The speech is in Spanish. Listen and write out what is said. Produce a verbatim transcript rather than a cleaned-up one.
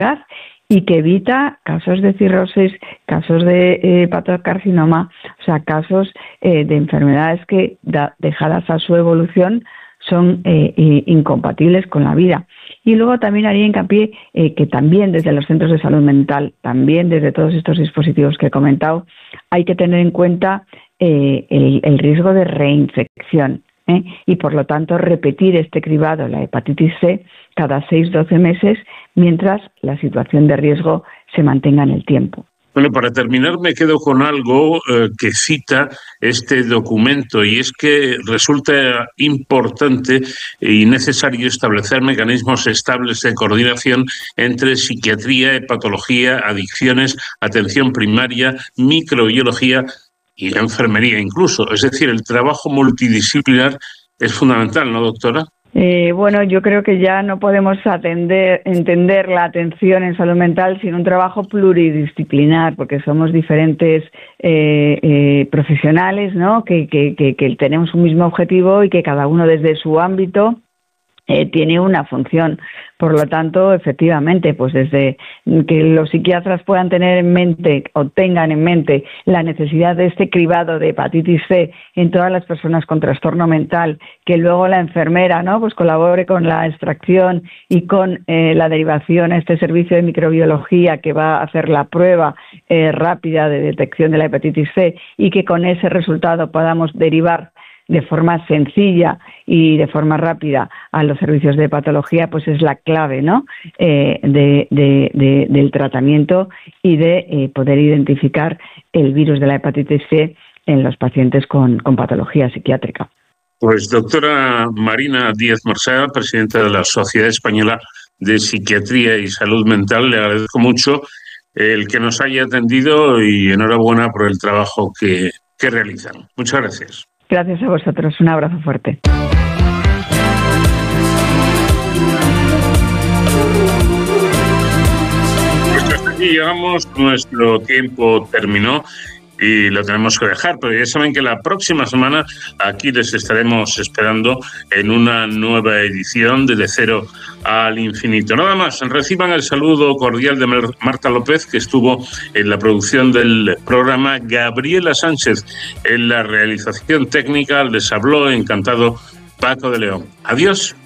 y que evita casos de cirrosis, casos de eh, hepatocarcinoma, o sea, casos eh, de enfermedades que, da, dejadas a su evolución, son eh, incompatibles con la vida. Y luego también haría hincapié eh, que también desde los centros de salud mental, también desde todos estos dispositivos que he comentado, hay que tener en cuenta eh, el, el riesgo de reinfección. ¿eh? Y por lo tanto repetir este cribado, la hepatitis C, cada seis a doce meses, mientras la situación de riesgo se mantenga en el tiempo. Bueno, para terminar me quedo con algo eh, que cita este documento, y es que resulta importante y necesario establecer mecanismos estables de coordinación entre psiquiatría, hepatología, adicciones, atención primaria, microbiología y enfermería incluso. Es decir, el trabajo multidisciplinar es fundamental, ¿no, doctora? Eh, bueno, yo creo que ya no podemos atender, entender la atención en salud mental sin un trabajo pluridisciplinar, porque somos diferentes eh, eh, profesionales, ¿no? Que, que, que, que tenemos un mismo objetivo y que cada uno desde su ámbito eh, tiene una función. Por lo tanto, efectivamente, pues desde que los psiquiatras puedan tener en mente o tengan en mente la necesidad de este cribado de hepatitis C en todas las personas con trastorno mental, que luego la enfermera, ¿no?, pues colabore con la extracción y con eh, la derivación a este servicio de microbiología que va a hacer la prueba eh, rápida de detección de la hepatitis C, y que con ese resultado podamos derivar de forma sencilla y de forma rápida a los servicios de hepatología, pues es la clave, ¿no?, eh, de, de, de, del tratamiento y de eh, poder identificar el virus de la hepatitis C en los pacientes con, con patología psiquiátrica. Pues doctora Marina Díaz Marsá, presidenta de la Sociedad Española de Psiquiatría y Salud Mental, le agradezco mucho el que nos haya atendido y enhorabuena por el trabajo que, que realizan. Muchas gracias. Gracias a vosotros. Un abrazo fuerte. Pues hasta aquí llegamos. Nuestro tiempo terminó y lo tenemos que dejar, pero ya saben que la próxima semana aquí les estaremos esperando en una nueva edición de De Cero al Infinito. Nada más, reciban el saludo cordial de Marta López, que estuvo en la producción del programa, Gabriela Sánchez en la realización técnica. Les habló encantado Paco de León. Adiós.